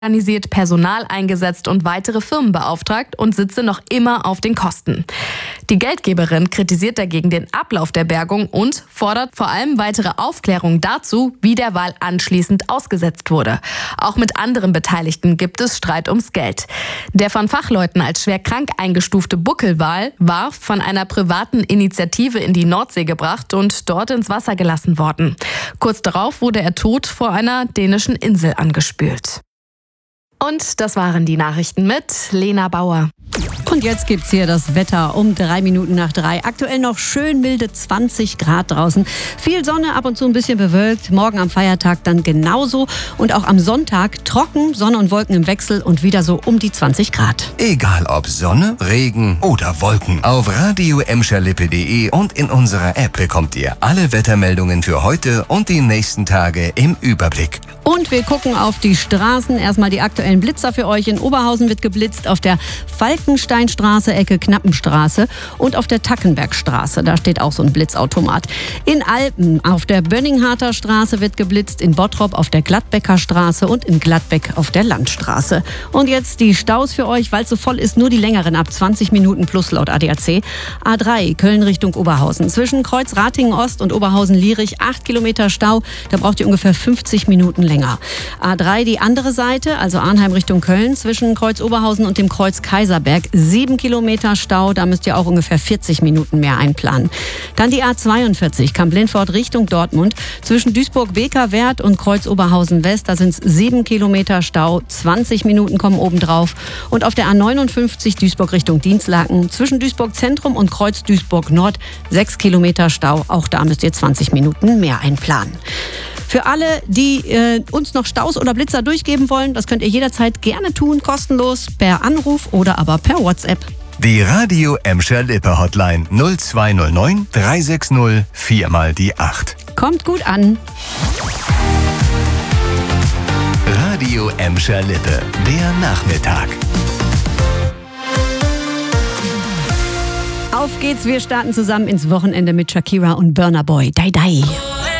organisiert, Personal eingesetzt und weitere Firmen beauftragt und sitze noch immer auf den Kosten. Die Geldgeberin kritisiert dagegen den Ablauf der Bergung und fordert vor allem weitere Aufklärung dazu, wie der Wal anschließend ausgesetzt wurde. Auch mit anderen Beteiligten gibt es Streit ums Geld. Der von Fachleuten als schwer krank eingestufte Buckelwal war von einer privaten Initiative in die Nordsee gebracht und dort ins Wasser gelassen worden. Kurz darauf wurde er tot vor einer dänischen Insel angespült. Und das waren die Nachrichten mit Lena Bauer. Und jetzt gibt's hier das Wetter um 3:03. Aktuell noch schön milde 20 Grad draußen. Viel Sonne, ab und zu ein bisschen bewölkt. Morgen am Feiertag dann genauso. Und auch am Sonntag trocken, Sonne und Wolken im Wechsel und wieder so um die 20 Grad. Egal ob Sonne, Regen oder Wolken. Auf radio-emscherlippe.de und in unserer App bekommt ihr alle Wettermeldungen für heute und die nächsten Tage im Überblick. Und wir gucken auf die Straßen. Erstmal die aktuellen Blitzer für euch. In Oberhausen wird geblitzt auf der Falkensteinstraße, Ecke Knappenstraße und auf der Tackenbergstraße. Da steht auch so ein Blitzautomat. In Alpen auf der Bönningharter Straße wird geblitzt, in Bottrop auf der Gladbecker Straße und in Gladbeck auf der Landstraße. Und jetzt die Staus für euch, weil es so voll ist, nur die längeren ab 20 Minuten plus laut ADAC. A3 Köln Richtung Oberhausen. Zwischen Kreuz Ratingen Ost und Oberhausen-Lierich 8 Kilometer Stau. Da braucht ihr ungefähr 50 Minuten länger. A3 die andere Seite, also Arnheim Richtung Köln, zwischen Kreuz Oberhausen und dem Kreuz Kaiserberg 7 Kilometer Stau, da müsst ihr auch ungefähr 40 Minuten mehr einplanen. Dann die A42 Kamp-Lindfort Richtung Dortmund, zwischen Duisburg-Beker-Wert und Kreuz Oberhausen West, da sind es 7 Kilometer Stau, 20 Minuten kommen obendrauf. Und auf der A59 Duisburg Richtung Dinslaken, zwischen Duisburg Zentrum und Kreuz Duisburg Nord 6 Kilometer Stau, auch da müsst ihr 20 Minuten mehr einplanen. Für alle, die uns noch Staus oder Blitzer durchgeben wollen, das könnt ihr jederzeit gerne tun, kostenlos, per Anruf oder aber per WhatsApp. Die Radio Emscher Lippe Hotline 0209 360 4 die 8. Kommt gut an. Radio Emscher Lippe, der Nachmittag. Auf geht's, wir starten zusammen ins Wochenende mit Shakira und Burna Boy. Dai Dai.